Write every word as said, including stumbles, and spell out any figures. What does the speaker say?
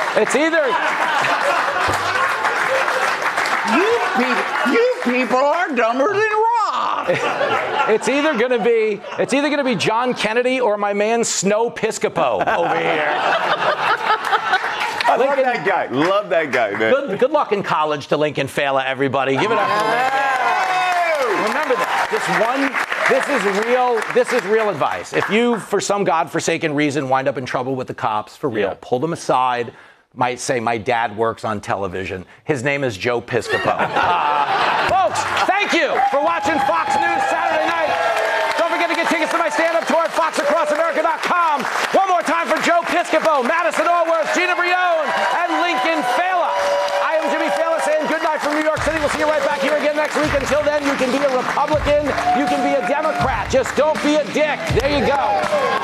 It's either You people, you people are dumber than rock. it's either gonna be it's either gonna be John Kennedy or my man Snow Piscopo over here. I love that guy. Love that guy, man. Good, good luck in college to Lincoln Fela, everybody. Give it up for Lincoln. Remember that. This one, this is real, this is real advice. If you, for some godforsaken reason, wind up in trouble with the cops, for real, Yeah. pull them aside. Might say, my dad works on television. His name is Joe Piscopo. uh, folks, thank you for watching Fox News Saturday night. Don't forget to get tickets to my stand-up tour at fox across america dot com. One more time for Joe Piscopo, Madison Allworth, Gina Brillon, and Lincoln Fela. I am Jimmy Fela saying good night from New York City. We'll see you right back here again next week. Until then, you can be a Republican, you can be a Democrat. Just don't be a dick. There you go.